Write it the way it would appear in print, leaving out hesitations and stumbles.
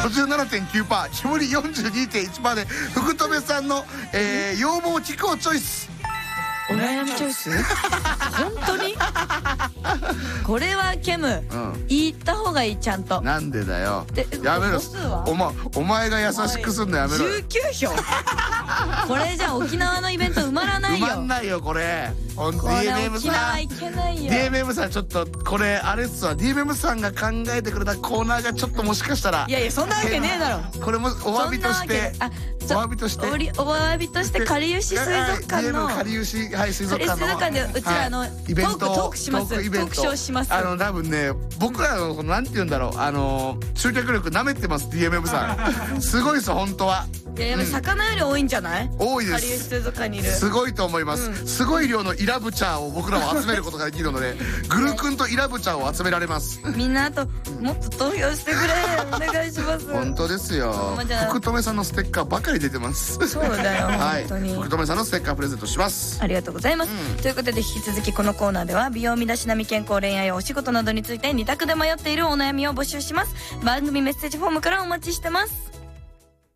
57.9%、煙 42.1% で福留さんの、要望聞くをチョイス。 お悩みチョイス本当にこれはケム、言った方がいい。ちゃんと。 なんでだよ。やめろ。お前が優しくすんのやめろ。 19票これじゃ沖縄のイベント埋まらないよ。 埋まんないよこれ。 これ沖縄行けないよ。 DMM さんちょっとこれあれっすわ。 DMM さんが考えてくれたコーナーがちょっともしかしたら、 いやいやそんなわけねえだろ。 これもお詫びとして、お詫びとしてかりゆし水族館のかりゆし水族館でうちらイベントトークします。トークショーします。 多分ね僕らのなんて言うんだろう、集客力なめてます DMM さん。すごいです本当は。 いや魚より多いんじゃない？ 多いです。 かりゆし水族館にいる。 すごいと思います。すごい量のイラブチャーを僕らは集めることができるので、グルくんとイラブチャーを集められます。 みんなあともっと投票してくれ。お願いします。 本当ですよ。福留さんのステッカーばかり出てます。 そうだよ本当に。 福留さんのステッカープレゼントします。 ありがとうございます。ということで引き続きこのコーナーでは美容身だしなみ健康恋愛お仕事などについて2択で迷っているお悩みを募集します。番組メッセージフォームからお待ちしてます。